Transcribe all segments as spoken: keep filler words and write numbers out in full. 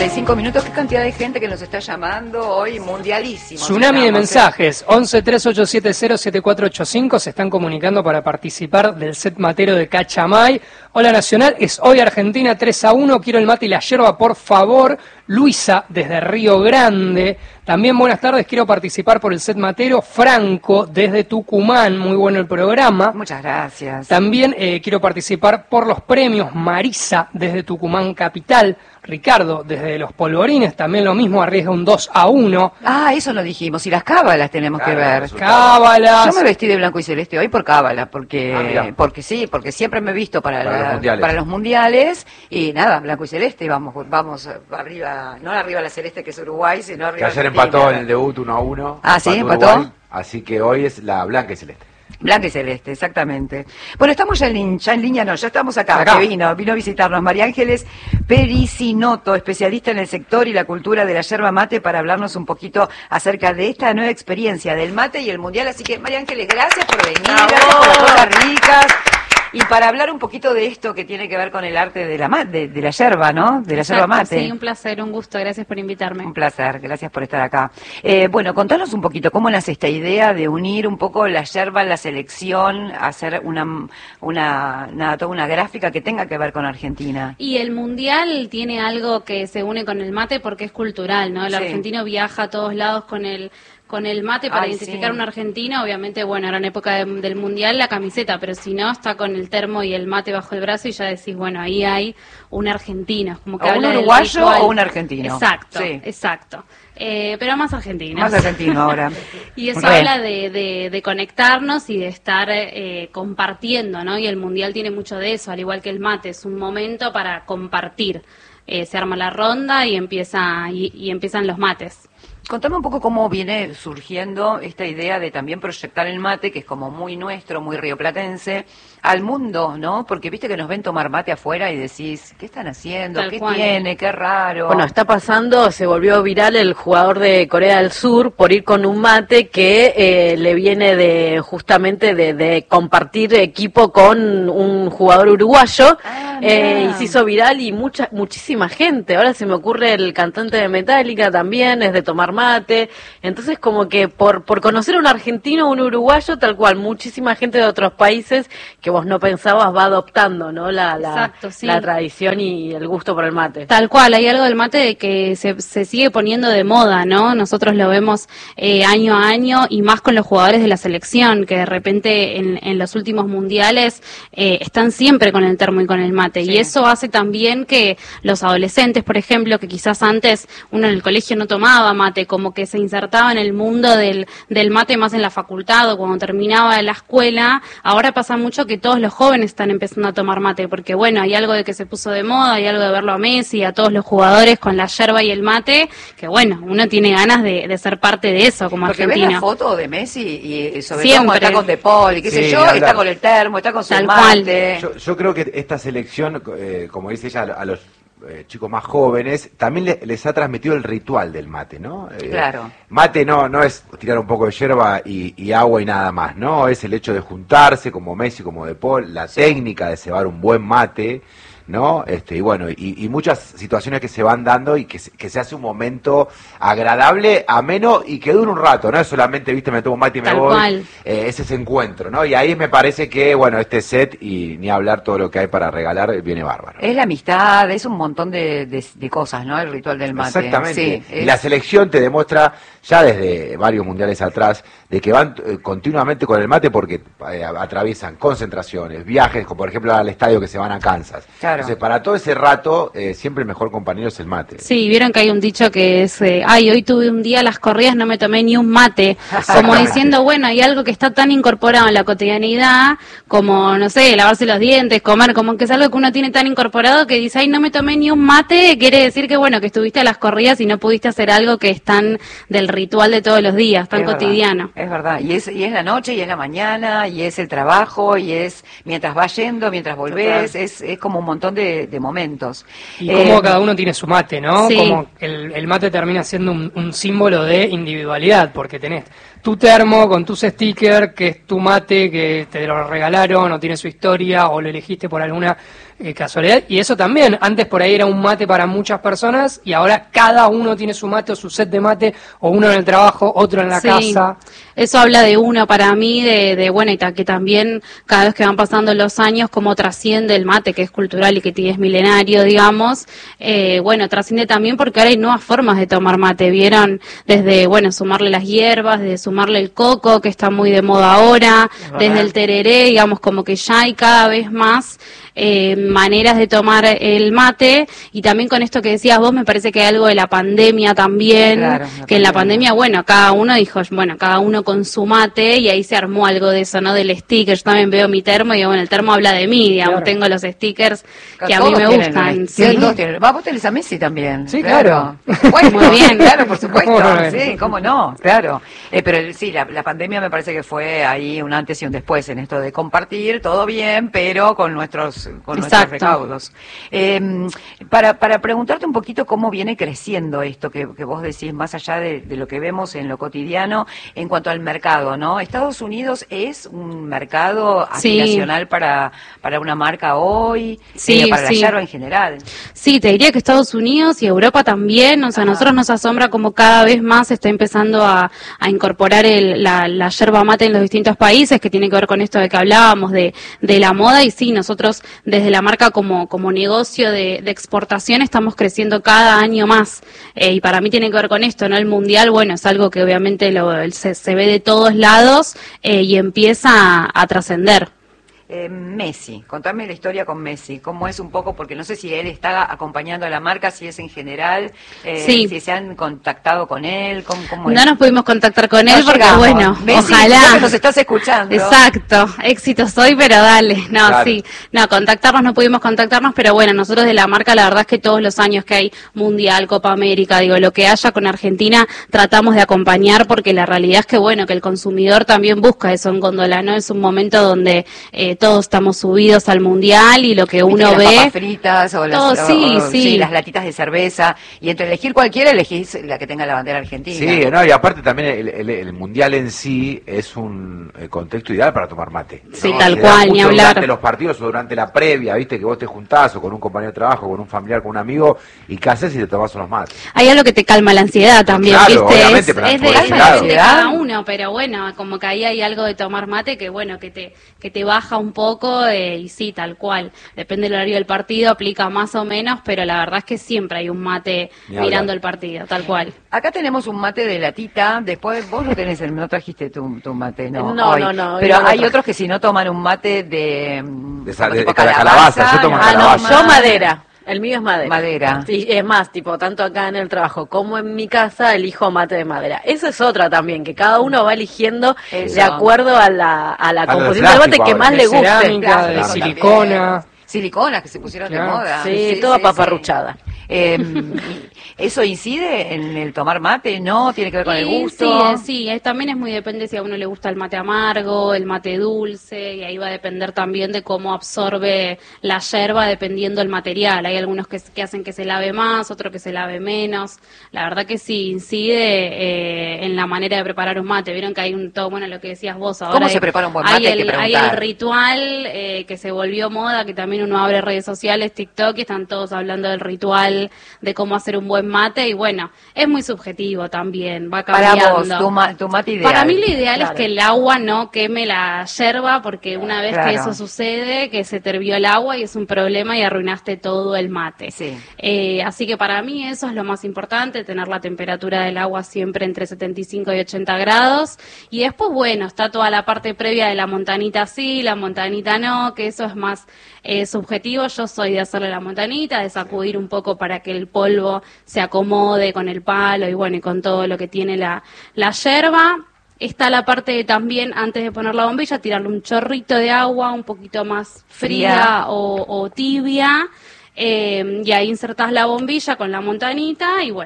cuarenta y cinco minutos. Qué cantidad de gente que nos está llamando hoy, mundialísimo. Tsunami de mensajes, once tres ocho siete cero siete cuatro ocho cinco, se están comunicando para participar del set matero de Cachamay. Hola Nacional, es hoy Argentina tres a uno, quiero el mate y la yerba, por favor. Luisa, desde Río Grande. También buenas tardes, quiero participar por el set matero. Franco, desde Tucumán, muy bueno el programa. Muchas gracias. También eh, quiero participar por los premios. Marisa, desde Tucumán Capital. Ricardo, desde Los Polvorines, también lo mismo, arriesga un dos a uno. Ah, eso lo dijimos, y las cábalas tenemos claro, que ver. Cábalas. Yo me vestí de blanco y celeste hoy por cábala, porque ah, porque sí, porque siempre me he visto para, para, la, los mundiales. para los mundiales, y nada, blanco y celeste, y vamos, vamos arriba, no arriba la celeste que es Uruguay, sino arriba. Que ayer empató en el debut uno a uno. Ah, sí, empató. Uruguay, así que hoy es la blanca y celeste. Blanca y celeste, exactamente. Bueno, estamos ya en, ya en línea, no, ya estamos acá, acá. que vino, vino a visitarnos María Ángeles Pericinoto, especialista en el sector y la cultura de la yerba mate, para hablarnos un poquito acerca de esta nueva experiencia del mate y el mundial. Así que, María Ángeles, gracias por venir, gracias por las cosas ricas. Y para hablar un poquito de esto que tiene que ver con el arte de la de, de la yerba, ¿no? De la Exacto, yerba mate. Sí, un placer, un gusto, gracias por invitarme. Un placer, gracias por estar acá. Eh, bueno, contanos un poquito, ¿cómo nace esta idea de unir un poco la yerba, la selección, hacer una, una, nada, toda una gráfica que tenga que ver con Argentina? Y el mundial tiene algo que se une con el mate porque es cultural, ¿no? El Sí. argentino viaja a todos lados con el con el mate para Ay, identificar sí. a un argentino. Obviamente, bueno, ahora en época de, del mundial la camiseta, pero si no, está con el termo y el mate bajo el brazo y ya decís, bueno, ahí hay un argentino. Como que ¿O un habla del uruguayo ritual. o un argentino? Exacto, Sí. exacto. Eh, pero más argentino. Más argentino ahora. Y eso Re. habla de, de, de conectarnos y de estar eh, compartiendo, ¿no? Y el mundial tiene mucho de eso, al igual que el mate, es un momento para compartir. Eh, se arma la ronda y empieza y, y empiezan los mates. Contame un poco cómo viene surgiendo esta idea de también proyectar el mate, que es como muy nuestro, muy rioplatense, al mundo, ¿no? Porque viste que nos ven tomar mate afuera y decís, ¿qué están haciendo? Tal ¿Qué cual. tiene? ¿Qué raro? Bueno, está pasando, se volvió viral el jugador de Corea del Sur por ir con un mate que eh, le viene de justamente de, de compartir equipo con un jugador uruguayo, Ah, eh, mirá. y se hizo viral y mucha muchísima gente. Ahora se me ocurre el cantante de Metallica también, es de tomar mate. Entonces como que por, por conocer a un argentino o un uruguayo, tal cual, muchísima gente de otros países que vos no pensabas va adoptando, ¿no? La, la, Exacto, sí. la tradición y el gusto por el mate. Tal cual, hay algo del mate de que se, se sigue poniendo de moda, ¿no? Nosotros lo vemos eh, año a año y más con los jugadores de la selección, que de repente en, en los últimos mundiales eh, están siempre con el termo y con el mate. Sí. Y eso hace también que los adolescentes, por ejemplo, que quizás antes uno en el colegio no tomaba mate, como que se insertaba en el mundo del, del mate más en la facultad o cuando terminaba la escuela, ahora pasa mucho que todos los jóvenes están empezando a tomar mate, porque bueno, hay algo de que se puso de moda, hay algo de verlo a Messi, a todos los jugadores con la yerba y el mate, que bueno, uno tiene ganas de, de ser parte de eso como Porque ves argentino. la foto de Messi y sobre Siempre. todo cuando está con De Paul y qué sé Sí, yo, hablar. está con el termo, está con su Tal mate. Yo, yo creo que esta selección, eh, como dice ella, a los eh, chicos más jóvenes, también le- les ha transmitido el ritual del mate, ¿no? Eh, Claro. Mate no no es tirar un poco de yerba y, y agua y nada más, ¿no? Es el hecho de juntarse como Messi, como De Paul, la técnica de cebar un buen mate, ¿no? Este, y bueno, y, y muchas situaciones que se van dando y que se, que se hace un momento agradable, ameno y que dure un rato, no es solamente, viste, me tomo un mate y me Tal voy, cual. eh, es ese encuentro, ¿no? Y ahí me parece que, bueno, este set y ni hablar todo lo que hay para regalar viene bárbaro. Es la amistad, es un montón de, de, de cosas, ¿no? El ritual del mate. Exactamente. Sí, Y es- la selección te demuestra, ya desde varios mundiales atrás, de que van eh, continuamente con el mate porque eh, atraviesan concentraciones, viajes, como por ejemplo al estadio que se van a Kansas. Claro. Entonces, para todo ese rato, eh, siempre el mejor compañero es el mate. Sí, vieron que hay un dicho que es, eh, ay, hoy tuve un día a las corridas, no me tomé ni un mate, como Exactamente. diciendo, bueno, hay algo que está tan incorporado en la cotidianidad, como, no sé, lavarse los dientes, comer, como que es algo que uno tiene tan incorporado que dice, ay, no me tomé ni un mate, quiere decir que, bueno, que estuviste a las corridas y no pudiste hacer algo que es tan del ritual de todos los días, tan Es verdad, cotidiano. es verdad, y es, y es la noche, y es la mañana, y es el trabajo, y es mientras vas yendo, mientras volvés, es, es como un montón de, de momentos. Y Eh, como cada uno tiene su mate, ¿no? Sí. Como el, el mate termina siendo un, un símbolo de individualidad, porque tenés tu termo con tus stickers, que es tu mate, que te lo regalaron, o tiene su historia, o lo elegiste por alguna eh, casualidad. Y eso también, antes por ahí era un mate para muchas personas y ahora cada uno tiene su mate o su set de mate, o uno en el trabajo, otro en la Sí, casa. eso habla de uno para mí, de, de bueno, y ta- que también cada vez que van pasando los años, cómo trasciende el mate, que es cultural y que es milenario, digamos. Eh, bueno, trasciende también porque ahora hay nuevas formas de tomar mate. Vieron desde, bueno, sumarle las hierbas, desde sumarle el coco, que está muy de moda ahora, desde el tereré, digamos, como que ya hay cada vez más eh, maneras de tomar el mate. Y también con esto que decías vos, me parece que hay algo de la pandemia también, Claro, la que en la pandemia. pandemia, bueno, cada uno dijo, bueno, cada uno con su mate, y ahí se armó algo de eso, ¿no? Del sticker. Yo también veo mi termo y digo, bueno, el termo habla de mí, digamos, Claro. tengo los stickers que a Todos mí me tienen gustan. un- Sí. sí, todos tienen. Va, vos tenés a Messi también. Sí, claro. Bueno, Muy bien. Claro, por supuesto. Muy bien. Sí, cómo no, claro. Eh, pero el- sí, la, la pandemia me parece que fue ahí un antes y un después en esto de compartir, todo bien, pero con nuestros, con nuestros Exacto. recaudos. Eh, para, para preguntarte un poquito cómo viene creciendo esto que, que vos decís, más allá de, de lo que vemos en lo cotidiano, en cuanto al mercado, ¿no? Estados Unidos es un mercado Sí. aspiracional para, para una marca hoy, Sí, eh, para sí. la yerba en general. Sí, te diría que Estados Unidos y Europa también, o sea, a Ajá. nosotros nos asombra como cada vez más se está empezando a, a incorporar el, la, la yerba mate en los distintos países, que tiene que ver con esto de que hablábamos de, de la moda, y sí, nosotros desde la marca como, como negocio de, de exportación estamos creciendo cada año más, eh, y para mí tiene que ver con esto, ¿no? El mundial, bueno, es algo que obviamente lo, se, se ve de todos lados eh, y empieza a, a trascender. Eh, Messi, contame la historia con Messi, cómo es un poco, porque no sé si él está acompañando a la marca, si es en general, eh, Sí. si se han contactado con él, cómo, cómo es. No nos pudimos contactar con No él porque, llegamos. bueno, Messi, ojalá. ya que nos estás escuchando. Exacto, éxito soy, pero dale. No, Claro. sí. No, contactarnos no pudimos contactarnos, pero bueno, nosotros de la marca, la verdad es que todos los años que hay Mundial, Copa América, digo, lo que haya con Argentina, tratamos de acompañar, porque la realidad es que, bueno, que el consumidor también busca eso en góndola, ¿no? Es un momento donde eh, todos estamos subidos al Mundial y lo que Viste uno que las ve... papas fritas o las, Todo, o- sí, o- sí. las latitas de cerveza, y entre elegir cualquiera elegís la que tenga la bandera argentina. Sí, no, y aparte también el, el- el mundial en sí es un eh, contexto ideal para tomar mate. ¿no? Sí, tal Se da cual, mucho ni hablar. Durante los partidos o durante la previa, viste que vos te juntás o con un compañero de trabajo, con un familiar, con un amigo, y qué haces y te tomás unos mates. Hay algo que te calma la ansiedad también, Claro, ¿viste? obviamente, Es, pero es por de, ese es lado. de cada uno, pero bueno, como que ahí hay algo de tomar mate que, bueno, que te que te baja un poco, eh, y sí, tal cual. Depende del horario del partido, aplica más o menos, pero la verdad es que siempre hay un mate Ni hablar. mirando el partido, tal cual. Acá tenemos un mate de latita, después vos no tenés, el, no trajiste tu, tu mate, ¿no? No, hoy. no, no, hoy Pero no lo hay traje. otros que si no toman un mate de... mm, De sa- como de- tipo de la calabaza, yo tomo no, Ah, no, calabaza. yo madera. El mío es madera. Madera. Sí, es más, tipo, tanto acá en el trabajo como en mi casa elijo mate de madera. Esa es otra también, que cada uno va eligiendo Eso. de acuerdo a la, a la A lo de composición del mate plástico que ahora. más De le guste. cerámica, de Plástico silicona. también. Siliconas que se pusieron Claro. de moda. Sí, toda paparruchada. Eh, ¿Eso incide en el tomar mate? ¿No? ¿Tiene que ver con el Sí, gusto? Sí, eh, sí, eh, también es muy depende si a uno le gusta el mate amargo, el mate dulce, y ahí va a depender también de cómo absorbe la yerba dependiendo el material. Hay algunos que, que hacen que se lave más, otros que se lave menos. La verdad que sí incide eh, en la manera de preparar un mate. Vieron que hay un todo, bueno, lo que decías vos ahora. ¿Cómo hay- se prepara un buen hay mate? Hay el, que hay el preguntar. ritual eh, que se volvió moda, que también uno abre redes sociales, TikTok, y están todos hablando del ritual, de cómo hacer un buen mate, y bueno, es muy subjetivo también, va Para cambiando. vos, tu, ma- tu mate ideal. Para mí lo ideal Claro. es que el agua no queme la yerba, porque una vez Claro. que eso sucede, que se te hirvió el agua y es un problema y arruinaste todo el mate. Sí. Eh, así que para mí eso es lo más importante, tener la temperatura del agua siempre entre setenta y cinco y ochenta grados. Y después, bueno, está toda la parte previa de la montanita sí, la montanita no, que eso es más eh, subjetivo. Yo soy de hacerle la montanita, de sacudir un poco para que el polvo se acomode con el palo y bueno, y con todo lo que tiene la, la yerba. Está la parte de también, antes de poner la bombilla, tirarle un chorrito de agua un poquito más fría, Fría. o, o tibia, eh, y ahí insertás la bombilla con la montanita y bueno,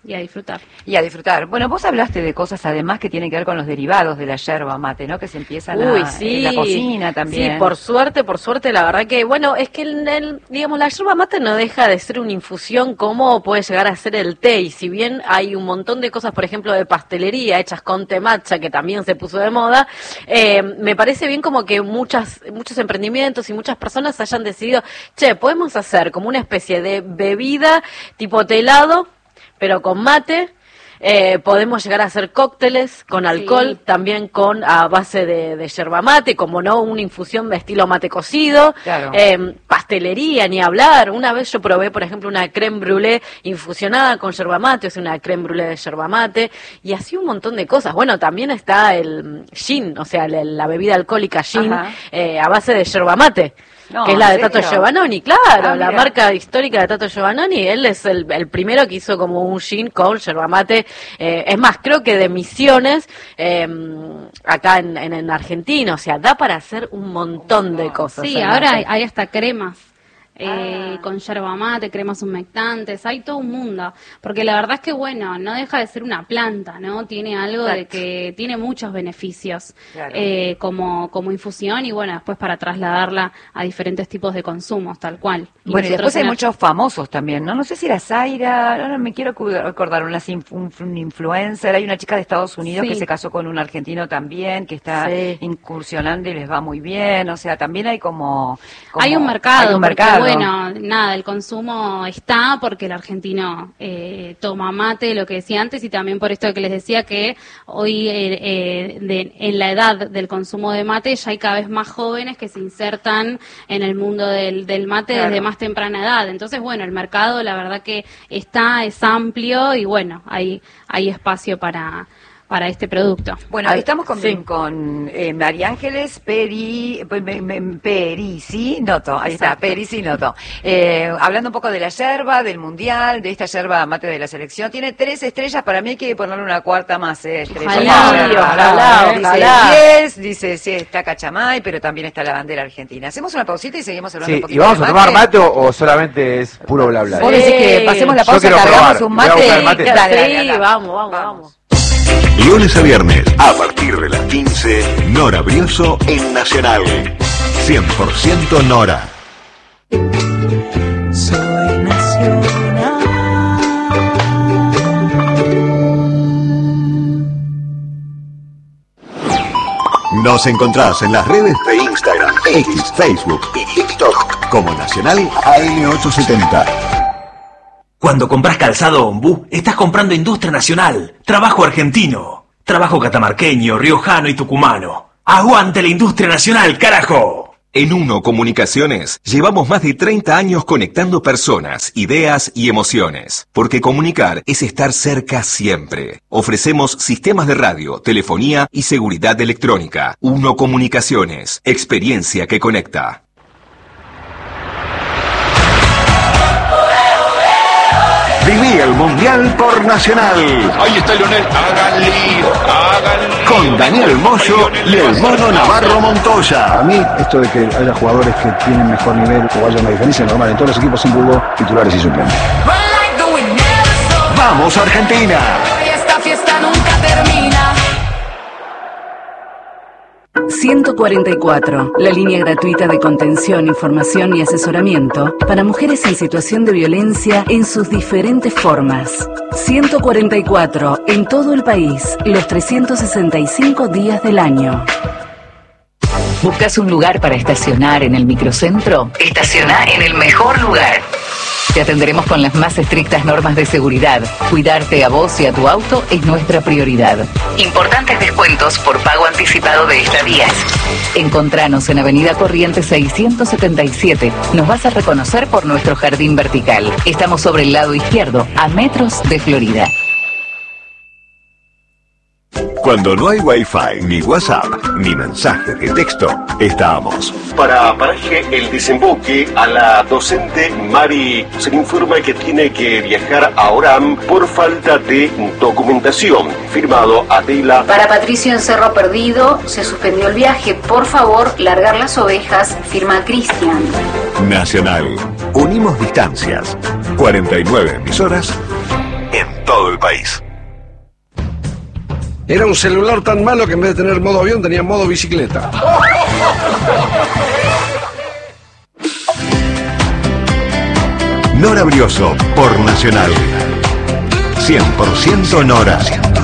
y a disfrutar. Y a disfrutar. Bueno, vos hablaste de cosas además que tienen que ver con los derivados de la yerba mate, ¿no? Que se empiezan Uy, a, sí. en la cocina también. Sí, por suerte, por suerte, la verdad que, bueno, es que el, el, digamos, la yerba mate no deja de ser una infusión como puede llegar a ser el té, y si bien hay un montón de cosas, por ejemplo, de pastelería hechas con té matcha, que también se puso de moda, eh, me parece bien como que muchas, muchos emprendimientos y muchas personas hayan decidido, che, podemos hacer como una especie de bebida tipo té helado, pero con mate. Eh, podemos llegar a hacer cócteles con alcohol, sí. También con a base de, de yerba mate, como no, una infusión de estilo mate cocido, claro. eh, pastelería, ni hablar. Una vez yo probé, por ejemplo, una crème brûlée infusionada con yerba mate, o sea, una crème brûlée de yerba mate, y así un montón de cosas. Bueno, también está el gin, o sea, la, la bebida alcohólica gin, eh, a base de yerba mate. No, que es la de Tato Giovannoni, claro, ah, la marca histórica de Tato Giovannoni. Él es el, el primero que hizo como un gin con yerba mate. Eh, es más, creo que de Misiones, eh, acá en, en, en Argentina. O sea, da para hacer un montón de cosas. Sí, ahora hay, hay hasta cremas. Eh, ah. con yerba mate, cremas humectantes, hay todo un mundo, porque la verdad es que bueno, no deja de ser una planta, ¿no? Tiene algo Exacto. de que tiene muchos beneficios, claro. eh, como, como infusión, y bueno, después para trasladarla a diferentes tipos de consumos, tal cual. Y bueno, y después hay muchos famosos también, ¿no? No sé si era Zaira, ahora me quiero recordar, una un influencer, hay una chica de Estados Unidos sí. que se casó con un argentino también, que está sí. incursionando y les va muy bien, o sea, también hay como... como hay un mercado, hay un mercado. Bueno, nada, el consumo está porque el argentino eh, toma mate, lo que decía antes, y también por esto que les decía que hoy eh, eh, de, en la edad del consumo de mate ya hay cada vez más jóvenes que se insertan en el mundo del, del mate claro. desde más temprana edad. Entonces, bueno, el mercado la verdad que está, es amplio y bueno, hay, hay espacio para... para este producto. Bueno, ahí estamos con, sí. con eh, María Ángeles Peri, Pericinoto, ahí está, Pericinoto. Eh, hablando un poco de la yerba, del mundial, de esta yerba mate de la selección. Tiene tres estrellas, para mí hay que ponerle una cuarta más, eh, estrella. Ojalá, ojalá, dice ojalá. diez, dice sí, está Cachamay, pero también está la bandera argentina. Hacemos una pausita y seguimos hablando sí, un poquito. ¿Y vamos de a tomar mate o, o solamente es puro bla bla? Vos decís que pasemos la pausa, cargamos un mate. mate. Dale, dale, dale, dale. Vamos, vamos, vamos. Lunes a viernes, a partir de las quince, Nora Brioso en Nacional. cien por ciento Nora. Soy Nacional. Nos encontrás en las redes de Instagram, X, Facebook y TikTok como Nacional A M ochocientos setenta. Cuando compras calzado Ombú, estás comprando industria nacional, trabajo argentino, trabajo catamarqueño, riojano y tucumano. ¡Aguante la industria nacional, carajo! En Uno Comunicaciones llevamos más de treinta años conectando personas, ideas y emociones. Porque comunicar es estar cerca siempre. Ofrecemos sistemas de radio, telefonía y seguridad electrónica. Uno Comunicaciones, experiencia que conecta. Viví el Mundial por Nacional. Ahí está Lionel, hagan lío, hagan lío. Con Daniel Moyo y el Mono Navarro Montoya. A mí, esto de que haya jugadores que tienen mejor nivel o haya una diferencia normal en todos los equipos, siempre hubo titulares y suplentes. ¡Vamos, Argentina! Esta fiesta nunca termina. ciento cuarenta y cuatro, la línea gratuita de contención, información y asesoramiento para mujeres en situación de violencia en sus diferentes formas. ciento cuarenta y cuatro, en todo el país, los trescientos sesenta y cinco días del año. ¿Buscas un lugar para estacionar en el microcentro? Estaciona en el mejor lugar. Te atenderemos con las más estrictas normas de seguridad. Cuidarte a vos y a tu auto es nuestra prioridad. Importantes descuentos por pago anticipado de estadías. Encontranos en Avenida Corrientes seiscientos setenta y siete. Nos vas a reconocer por nuestro jardín vertical. Estamos sobre el lado izquierdo, a metros de Florida. Cuando no hay Wi-Fi, ni WhatsApp, ni mensaje de texto, estamos. Para Paraje El Desemboque, a la docente Mari se le informa que tiene que viajar a Orán por falta de documentación. Firmado Adela. Para Patricio en Cerro Perdido, se suspendió el viaje. Por favor, largar las ovejas. Firma Cristian. Nacional. Unimos distancias. cuarenta y nueve emisoras en todo el país. Era un celular tan malo que en vez de tener modo avión tenía modo bicicleta. Nora Brioso por Nacional. cien por ciento Nora.